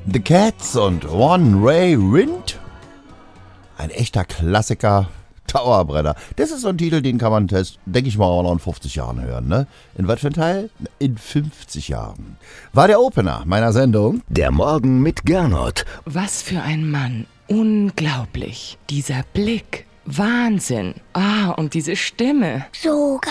The Cats und One Ray Wind. Ein echter Klassiker, Dauerbrenner. Das ist so ein Titel, den kann man, denke ich mal, auch noch in 50 Jahren hören, ne? In was für ein Teil? In 50 Jahren. War der Opener meiner Sendung. Der Morgen mit Gernot. Was für ein Mann. Unglaublich. Dieser Blick. Wahnsinn. Und diese Stimme. So